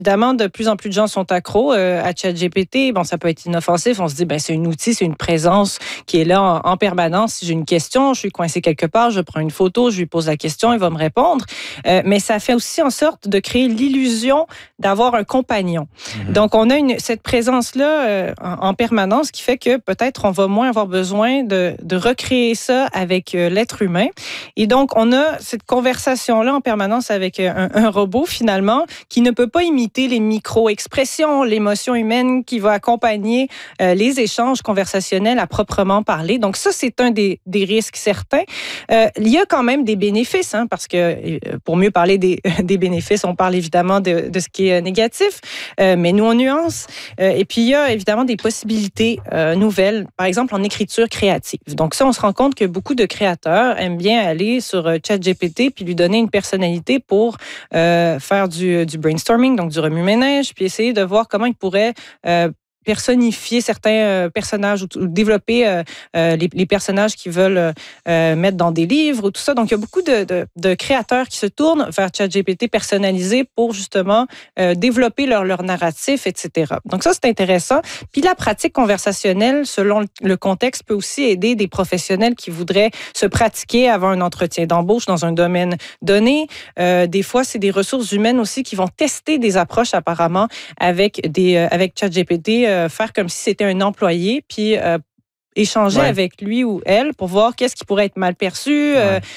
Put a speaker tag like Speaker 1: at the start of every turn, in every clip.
Speaker 1: Évidemment, de plus en plus de gens sont accros à ChatGPT. Bon, ça peut être inoffensif. On se dit, c'est un outil, c'est une présence qui est là en permanence. Si j'ai une question, je suis coincé quelque part, je prends une photo, je lui pose la question, il va me répondre. Mais ça fait aussi en sorte de créer l'illusion d'avoir un compagnon. Donc, on a cette présence-là en permanence qui fait que peut-être on va moins avoir besoin de recréer ça avec l'être humain. Et donc, on a cette conversation-là en permanence avec un robot, finalement, qui ne peut pas imiter les micro-expressions, l'émotion humaine qui va accompagner les échanges conversationnels à proprement parler. Donc ça, c'est un des risques certains. Il y a quand même des bénéfices, parce que pour mieux parler des bénéfices, on parle évidemment de ce qui est négatif, mais nous, on nuance. Et puis, il y a évidemment des possibilités nouvelles, par exemple en écriture créative. Donc ça, on se rend compte que beaucoup de créateurs aiment bien aller sur ChatGPT puis lui donner une personnalité pour faire du brainstorming, donc du remue-ménage, puis essayer de voir comment il pourrait personnifier certains personnages ou développer les personnages qu'ils veulent mettre dans des livres ou tout ça. Donc, il y a beaucoup de créateurs qui se tournent vers ChatGPT personnalisé pour justement développer leur narratif, etc. Donc, ça, c'est intéressant. Puis, la pratique conversationnelle, selon le contexte, peut aussi aider des professionnels qui voudraient se pratiquer avant un entretien d'embauche dans un domaine donné. Des fois, c'est des ressources humaines aussi qui vont tester des approches apparemment avec ChatGPT, faire comme si c'était un employé, puis échanger avec lui ou elle pour voir qu'est-ce qui pourrait être mal perçu,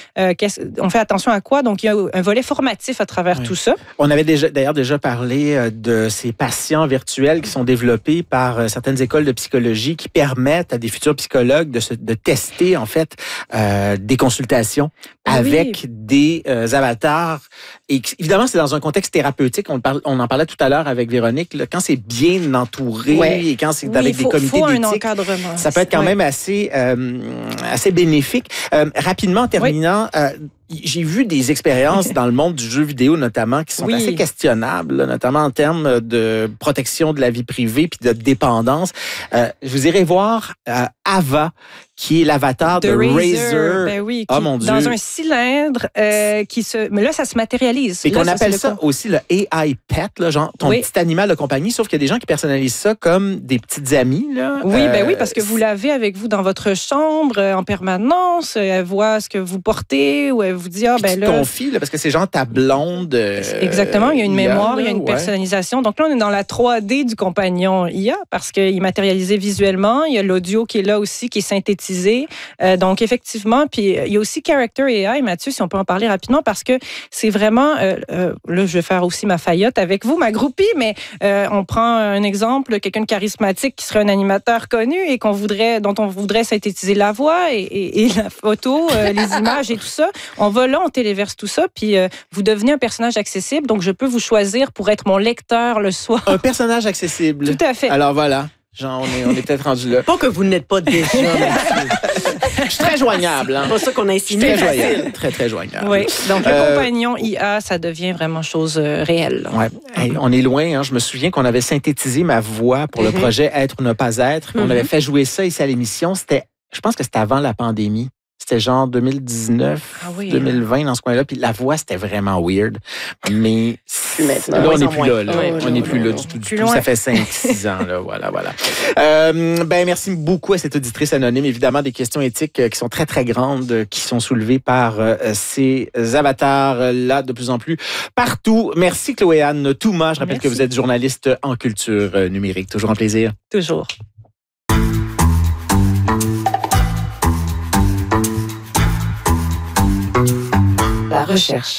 Speaker 1: on fait attention à quoi. Donc, il y a un volet formatif à travers tout ça.
Speaker 2: On avait d'ailleurs déjà parlé de ces patients virtuels qui sont développés par certaines écoles de psychologie qui permettent à des futurs psychologues de tester, en fait, des consultations avec des avatars. Et évidemment, c'est dans un contexte thérapeutique. On en parlait tout à l'heure avec Véronique. Là, quand c'est bien entouré et quand c'est avec des comités d'éthique, ça peut être quand même assez bénéfique. Rapidement, en terminant, j'ai vu des expériences dans le monde du jeu vidéo notamment qui sont assez questionnables, là, notamment en termes de protection de la vie privée puis de dépendance. Je vous irai voir Ava, qui est l'avatar de Razer.
Speaker 1: Ben oui, mon Dieu. Dans un cylindre mais là, ça se matérialise.
Speaker 2: Et qu'on appelle ça aussi le AI pet, là, genre ton petit animal de compagnie, sauf qu'il y a des gens qui personnalisent ça comme des petites amies. Là.
Speaker 1: Oui, parce que vous l'avez avec vous dans votre chambre en permanence. Elle voit ce que vous portez ou elle vous dit,
Speaker 2: tu te confies, là, parce que c'est genre ta blonde.
Speaker 1: Exactement, il y a une mémoire, il y a une personnalisation. Donc là, on est dans la 3D du compagnon IA parce qu'il est matérialisé visuellement. Il y a l'audio qui est là aussi, qui est synthétisé. Donc effectivement, puis il y a aussi Character AI, Mathieu, si on peut en parler rapidement, parce que c'est vraiment, là, je vais faire aussi ma faillotte avec vous, ma groupie, mais on prend un exemple, quelqu'un de charismatique qui serait un animateur connu et dont on voudrait synthétiser la voix et la photo, les images et tout ça. On va là, on téléverse tout ça, puis vous devenez un personnage accessible. Donc, je peux vous choisir pour être mon lecteur le soir.
Speaker 2: Un personnage accessible.
Speaker 1: Tout à fait.
Speaker 2: Alors voilà. Genre, on est peut-être rendu là.
Speaker 3: Pas que vous n'êtes pas déjà.
Speaker 2: Je suis très joignable.
Speaker 3: C'est pas ça qu'on a insinué.
Speaker 2: Très joignable. Très, très joignable.
Speaker 1: Oui. Donc, le compagnon IA, ça devient vraiment chose réelle.
Speaker 2: Ouais. Hey, on est loin. Je me souviens qu'on avait synthétisé ma voix pour le projet Être ou ne pas être. On avait fait jouer ça ici à l'émission. Je pense que c'était avant la pandémie. C'était genre 2019, 2020 dans ce coin-là. Puis la voix, c'était vraiment weird. Mais
Speaker 3: maintenant,
Speaker 2: là, on n'est plus là. On n'est plus là
Speaker 1: du
Speaker 2: tout. Ça fait 5-6 ans. Là. Voilà. Merci beaucoup à cette auditrice anonyme. Évidemment, des questions éthiques qui sont très, très grandes, qui sont soulevées par ces avatars-là de plus en plus partout. Merci, Chloé-Anne Touma. Je rappelle que vous êtes journaliste en culture numérique. Toujours un plaisir.
Speaker 1: Toujours.
Speaker 4: La recherche.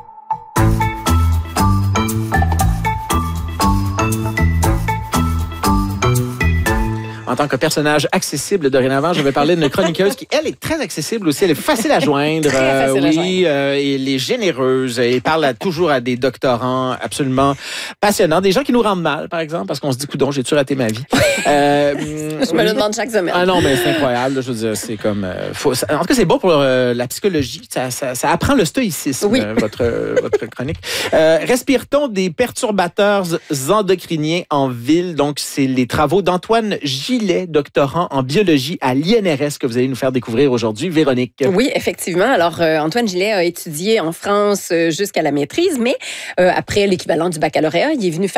Speaker 2: En tant que personnage accessible dorénavant, je vais parler d'une chroniqueuse qui, elle, est très accessible aussi. Elle est facile à joindre.
Speaker 4: Très facile à joindre.
Speaker 2: Elle est généreuse. Elle parle toujours à des doctorants absolument passionnants. Des gens qui nous rendent mal, par exemple, parce qu'on se dit, coudonc, j'ai-tu raté ma vie?
Speaker 4: Je me le demande chaque semaine.
Speaker 2: Ah non, mais c'est incroyable. Je veux dire, c'est comme... en tout cas, c'est bon pour la psychologie. Ça apprend le stoïcisme, votre chronique. Respire-t-on des perturbateurs endocriniens en ville? Donc, c'est les travaux d'Antoine Gillet, doctorant en biologie à l'INRS, que vous allez nous faire découvrir aujourd'hui. Véronique.
Speaker 4: Oui, effectivement. Alors, Antoine Gillet a étudié en France jusqu'à la maîtrise, mais après l'équivalent du baccalauréat, il est venu faire